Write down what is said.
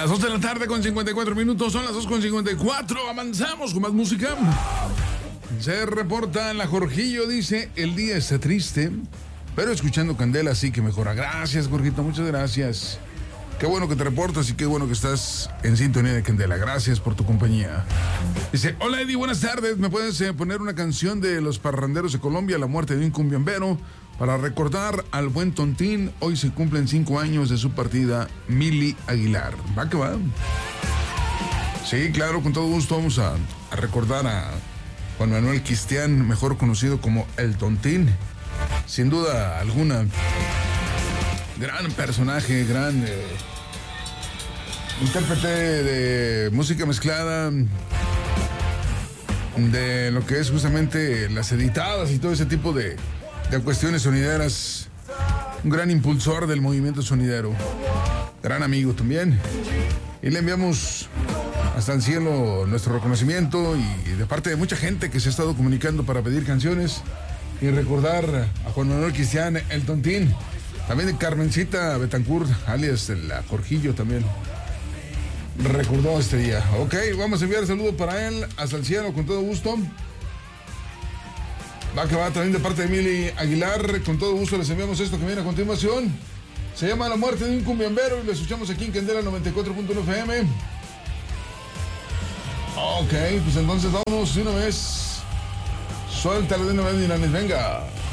Las 2 de la tarde con 54 minutos, son las 2:54, avanzamos con más música. Se reporta en la Jorgillo, dice, el día está triste, pero escuchando Candela sí que mejora. Gracias, Jorgito, muchas gracias. Qué bueno que te reportas y qué bueno que estás en sintonía de Candela. Gracias por tu compañía. Dice, hola Eddie, buenas tardes. ¿Me puedes poner una canción de Los Parranderos de Colombia, La muerte de un cumbiambero? Para recordar al buen Tontín, hoy se cumplen 5 años de su partida, Mili Aguilar. ¿Va que va? Sí, claro, con todo gusto vamos a recordar a Juan Manuel Cristián, mejor conocido como El Tontín. Sin duda alguna, gran personaje, gran intérprete de música mezclada, de lo que es justamente las editadas y todo ese tipo de cuestiones sonideras. Un gran impulsor del movimiento sonidero, gran amigo también, y le enviamos hasta el cielo nuestro reconocimiento y de parte de mucha gente que se ha estado comunicando para pedir canciones y recordar a Juan Manuel Cristián, El Tontín. También de Carmencita Betancourt, alias La Jorgillo, también recordó este día. Ok, vamos a enviar saludos para él hasta el cielo con todo gusto. Va que va, también de parte de Mili Aguilar, con todo gusto les enviamos esto que viene a continuación. Se llama La muerte de un cumbiambero y lo escuchamos aquí en Candela 94.1 FM. Ok, pues entonces vámonos de una vez. Suéltalo de una vez, Dinanes, venga.